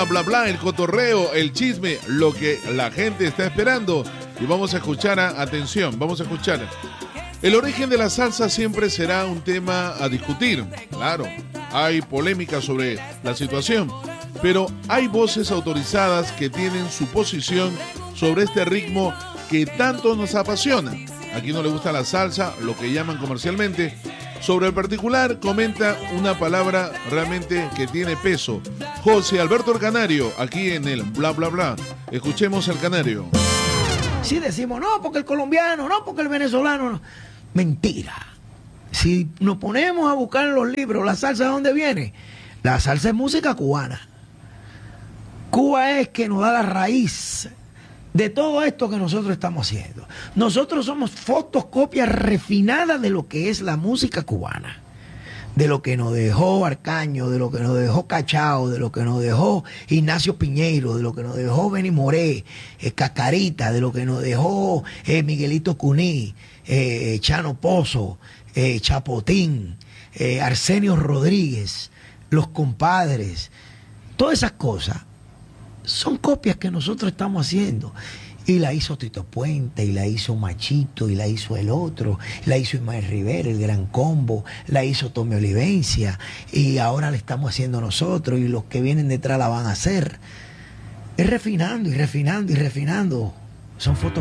bla bla, el cotorreo, el chisme, lo que la gente está esperando. Y vamos a escuchar, atención, vamos a escuchar. El origen de la salsa siempre será un tema a discutir. Claro, hay polémica sobre la situación, pero hay voces autorizadas que tienen su posición sobre este ritmo que tanto nos apasiona. A quien no le gusta la salsa, lo que llaman comercialmente. Sobre el particular, comenta una palabra realmente que tiene peso. José Alberto el Canario, aquí en el bla bla bla. Escuchemos al Canario. Si decimos, no, porque el colombiano, no, porque el venezolano, no. Mentira. Si nos ponemos a buscar en los libros, ¿la salsa de dónde viene? La salsa es música cubana. Cuba es que nos da la raíz de todo esto que nosotros estamos haciendo. Nosotros somos fotocopias refinadas de lo que es la música cubana, de lo que nos dejó Arcaño, de lo que nos dejó Cachao, de lo que nos dejó Ignacio Piñeiro, de lo que nos dejó Benny Moré, Cacarita, de lo que nos dejó Miguelito Cuní, Chano Pozo, Chapotín, Arsenio Rodríguez, Los Compadres. Todas esas cosas son copias que nosotros estamos haciendo. Y la hizo Tito Puente, y la hizo Machito, y la hizo el otro, la hizo Ismael Rivera, el Gran Combo, la hizo Tommy Olivencia, y ahora la estamos haciendo nosotros, y los que vienen detrás la van a hacer. Es refinando y refinando y refinando. Son fotos